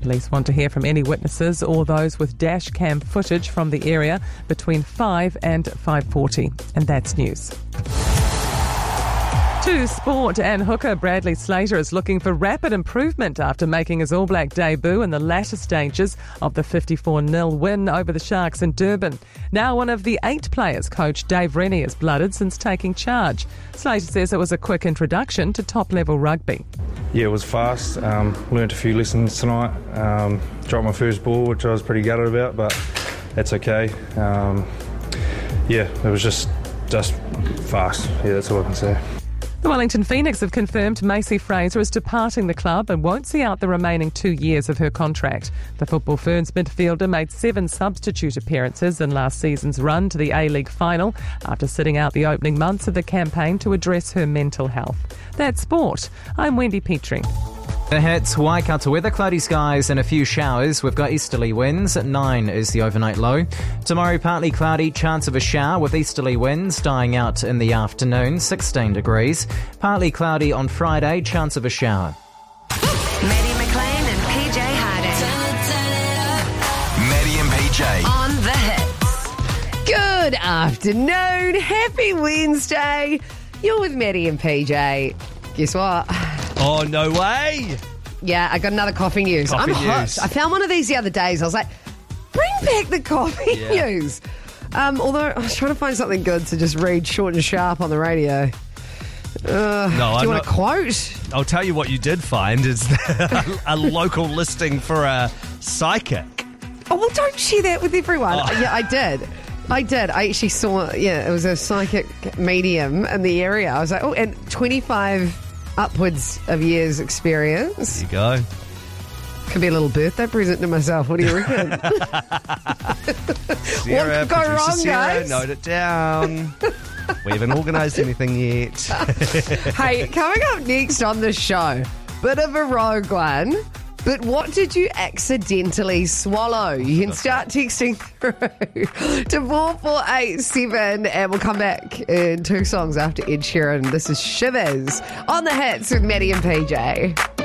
Police want to hear from any witnesses or those with dash cam footage from the area between 5 and 5:40. And that's news. To sport, and hooker Bradley Slater is looking for rapid improvement after making his All Black debut in the latter stages of the 54-0 win over the Sharks in Durban. Now one of the 8 players coach Dave Rennie has blooded since taking charge. Slater says it was a quick introduction to top-level rugby. Yeah, it was fast. Learnt a few lessons tonight. Dropped my first ball, which I was pretty gutted about, but that's okay. It was just fast. Yeah, that's all I can say. The Wellington Phoenix have confirmed Macy Fraser is departing the club and won't see out the remaining 2 years of her contract. The Football Ferns midfielder made 7 substitute appearances in last season's run to the A-League final after sitting out the opening months of the campaign to address her mental health. That's sport. I'm Wendy Petrie. The hits, Waikato weather, cloudy skies and a few showers. We've got easterly winds. At 9 is the overnight low. Tomorrow, partly cloudy, chance of a shower with easterly winds dying out in the afternoon, 16 degrees. Partly cloudy on Friday, chance of a shower. Maddie McLean and PJ Harding. Maddie and PJ. On the hits. Good afternoon. Happy Wednesday. You're with Maddie and PJ. Guess what? Oh, no way! Yeah, I got another coffee news. I'm hooked. I found one of these the other days. I was like, bring back the coffee news. Although I was trying to find something good to just read short and sharp on the radio. Do you want a quote? I'll tell you what you did find is a local listing for a psychic. Oh, well, don't share that with everyone. Oh. Yeah, I did. I actually saw, it was a psychic medium in the area. I was like, oh, and 25 upwards of years experience. There you go. Could be a little birthday present to myself. What do you reckon? Sarah, what could go wrong, Sarah, guys? note it down. We haven't organised anything yet. Hey, coming up next on the show, bit of a rogue one. But what did you accidentally swallow? You can start texting through to 4487 and we'll come back in 2 songs after Ed Sheeran. This is Shivers on the hits with Maddie and PJ.